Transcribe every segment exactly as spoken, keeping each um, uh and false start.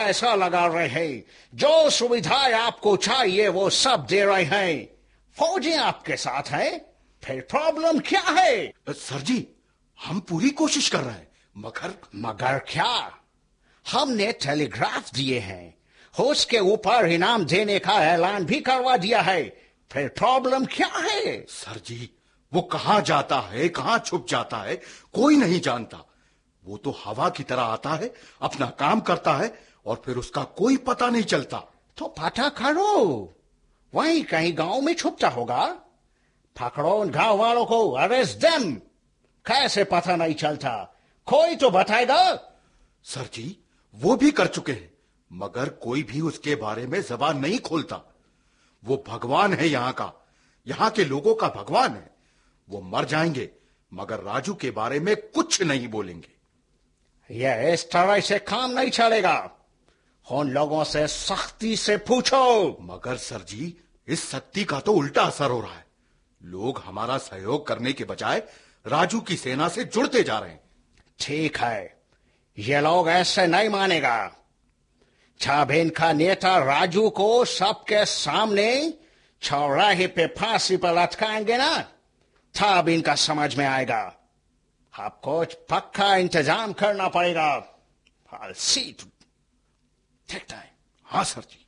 ऐसा लगा रहे हैं जो सुविधाएं आपको चाहिए वो सब दे रहे हैं। फौजी आपके साथ हैं, फिर प्रॉब्लम क्या है? सर जी, हम पूरी कोशिश कर रहे हैं, मगर मगर क्या? हमने टेलीग्राफ दिए हैं, उसके ऊपर इनाम देने का ऐलान भी करवा दिया है, फिर प्रॉब्लम क्या है? सर जी, वो कहां जाता है, कहां छुप जाता है, कोई नहीं जानता। वो तो हवा की तरह आता है, अपना काम करता है और फिर उसका कोई पता नहीं चलता। तो पता करो, वहीं कहीं गांव में छुपता होगा। पकड़ो उन गांव वालों को, अरेस्ट देम। कैसे पता नहीं चलता, कोई तो बताएगा। सर जी, वो भी कर चुके हैं, मगर कोई भी उसके बारे में जबान नहीं खोलता। वो भगवान है यहाँ का, यहाँ के लोगों का भगवान है। वो मर जाएंगे मगर राजू के बारे में कुछ नहीं बोलेंगे। यह इस तरह से काम नहीं चलेगा, उन लोगों से सख्ती से पूछो। मगर सर जी, इस सख्ती का तो उल्टा असर हो रहा है। लोग हमारा सहयोग करने के बजाय राजू की सेना से जुड़ते जा रहे हैं। ठीक है, ये लोग ऐसे नहीं मानेगा। जब इनका नेता राजू को सबके सामने चौराहे पे फांसी पर लटकाएंगे ना, तब इनका समझ में आएगा। आपको पक्का इंतजाम करना पड़ेगा। I'll see to take time. हाँ सर जी।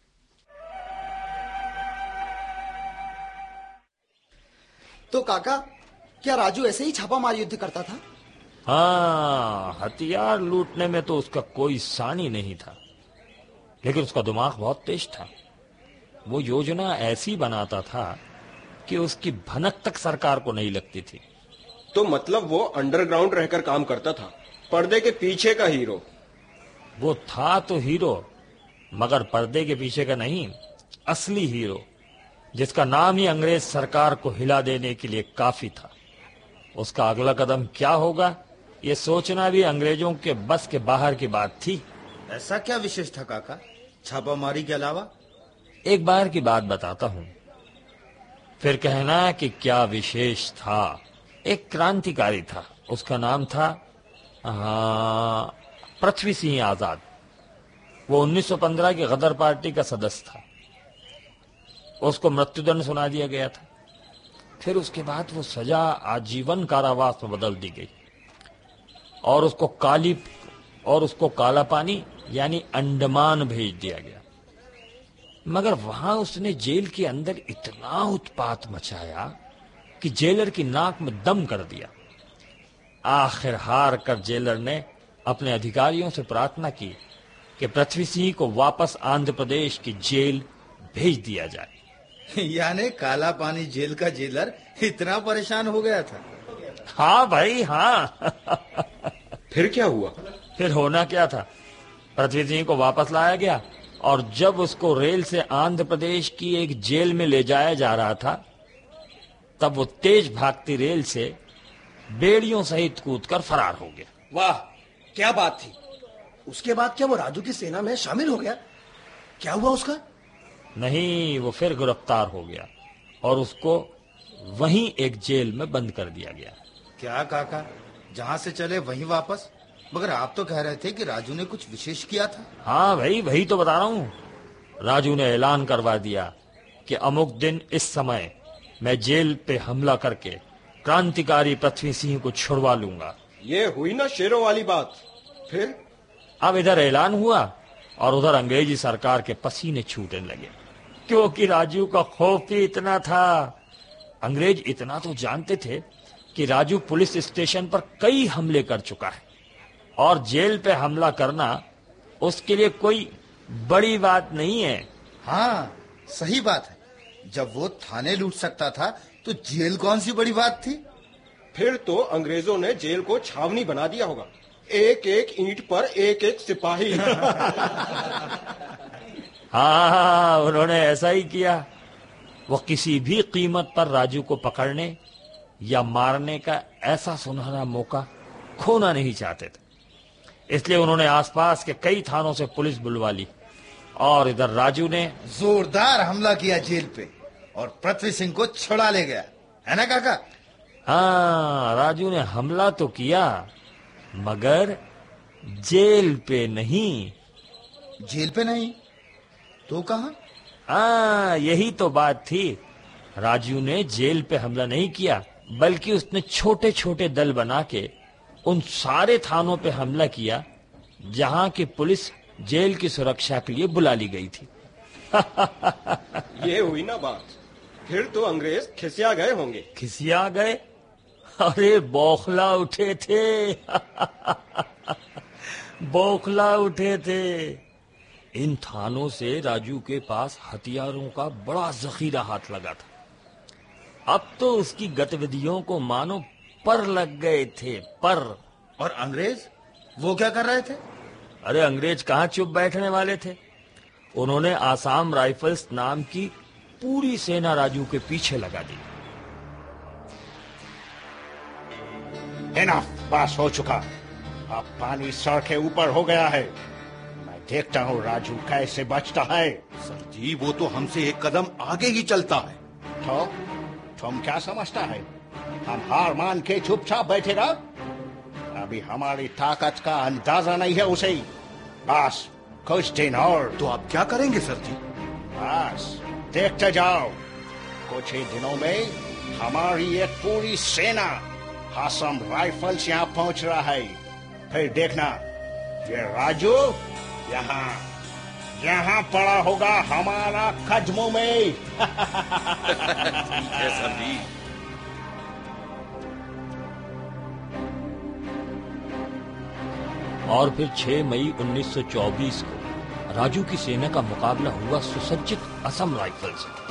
तो काका, क्या राजू ऐसे ही छापामार युद्ध करता था? हाँ, हथियार लूटने में तो उसका कोई सानी नहीं था, लेकिन उसका दिमाग बहुत तेज था। वो योजना ऐसी बनाता था कि उसकी भनक तक सरकार को नहीं लगती थी। तो मतलब वो अंडरग्राउंड रहकर काम करता था, पर्दे के पीछे का हीरो। वो था तो हीरो, मगर पर्दे के पीछे का नहीं, असली हीरो, जिसका नाम ही अंग्रेज सरकार को हिला देने के लिए काफी था। उसका अगला कदम क्या होगा, ये सोचना भी अंग्रेजों के बस के बाहर की बात थी। ऐसा क्या विशेष था काका, छापामारी के अलावा? एक बार की बात बताता हूं, फिर कहना कि क्या विशेष था। एक क्रांतिकारी था, उसका नाम था हाँ, पृथ्वी सिंह आजाद। वो उन्नीस सौ पंद्रह की गदर पार्टी का सदस्य था। उसको मृत्युदंड सुना दिया गया था। फिर उसके बाद वो सजा आजीवन कारावास में बदल दी गई और उसको काली और उसको काला पानी यानी अंडमान भेज दिया गया। मगर वहां उसने जेल के अंदर इतना उत्पात मचाया कि जेलर की नाक में दम कर दिया। आखिर हार कर जेलर ने अपने अधिकारियों से प्रार्थना की कि पृथ्वी सिंह को वापस आंध्र प्रदेश की जेल भेज दिया जाए। यानी काला पानी जेल का जेलर इतना परेशान हो गया था? हाँ भाई हाँ। फिर क्या हुआ? फिर होना क्या था, पृथ्वी सिंह को वापस लाया गया और जब उसको रेल से आंध्र प्रदेश की एक जेल में ले जाया जा रहा था, तब वो तेज भागती रेल से बेड़ियों सहित कूदकर फरार हो गया। वाह, क्या बात थी। उसके बाद क्या वो राजू की सेना में शामिल हो गया? क्या हुआ उसका? नहीं, वो फिर गिरफ्तार हो गया और उसको वहीं एक जेल में बंद कर दिया गया। क्या काका, जहाँ से चले वहीं वापस? मगर आप तो कह रहे थे कि राजू ने कुछ विशेष किया था। हाँ भाई, वही तो बता रहा हूँ। राजू ने ऐलान करवा दिया कि अमुक दिन इस समय मैं जेल पे हमला करके क्रांतिकारी पृथ्वी सिंह को छुड़वा लूंगा। ये हुई ना शेरों वाली बात। फिर अब इधर ऐलान हुआ और उधर अंग्रेजी सरकार के पसीने छूटने लगे, क्योंकि राजू का खौफ ही इतना था। अंग्रेज इतना तो जानते थे कि राजू पुलिस स्टेशन पर कई हमले कर चुका है और जेल पे हमला करना उसके लिए कोई बड़ी बात नहीं है। हाँ, सही बात है। जब वो थाने लूट सकता था तो जेल कौन सी बड़ी बात थी? फिर तो अंग्रेजों ने जेल को छावनी बना दिया होगा, एक एक ईंट पर एक एक सिपाही। हाँ, उन्होंने ऐसा ही किया। वो किसी भी कीमत पर राजू को पकड़ने या मारने का ऐसा सुनहरा मौका खोना नहीं चाहते थे। इसलिए उन्होंने आसपास के कई थानों से पुलिस बुलवा ली और इधर राजू ने जोरदार हमला किया जेल पे और पृथ्वी सिंह को छुड़ा ले गया, है ना काका? हाँ, राजू ने हमला तो किया मगर जेल पे नहीं, जेल पे नहीं तो कहां? हाँ, यही तो बात थी। राजू ने जेल पे हमला नहीं किया, बल्कि उसने छोटे छोटे दल बना के उन सारे थानों पे हमला किया जहां की पुलिस जेल की सुरक्षा के लिए बुला ली गई थी। ये हुई ना बात। फिर तो अंग्रेज खिसिया गए होंगे। खिसिया गए? अरे बौखला उठे थे। बौखला उठे थे। इन थानों से राजू के पास हथियारों का बड़ा जखीरा हाथ लगा था। अब तो उसकी गतिविधियों को मानो पर लग गए थे, पर। और अंग्रेज वो क्या कर रहे थे? अरे अंग्रेज कहाँ चुप बैठने वाले थे। उन्होंने आसाम राइफल्स नाम की पूरी सेना राजू के पीछे लगा दी। इनफ, बस हो चुका। अब पानी सर के ऊपर हो गया है। मैं देखता हूँ राजू कैसे बचता है। सर जी, वो तो हमसे एक कदम आगे ही चलता है। तो तुम क्या समझता है हम हार मान के चुपचाप बैठेगा? अभी हमारी ताकत का अंदाजा नहीं है उसे। बस कुछ दिन और। तो आप क्या करेंगे सर जी? बस देखते जाओ। कुछ ही दिनों में हमारी एक पूरी सेना आसाम राइफल्स यहाँ पहुंच रहा है। फिर देखना, ये राजू यहाँ यहाँ पड़ा होगा हमारा कदमों में। ठीक है सर जी। और फिर छह मई उन्नीस सौ चौबीस को राजू की सेना का मुकाबला हुआ सुसज्जित असम राइफल से।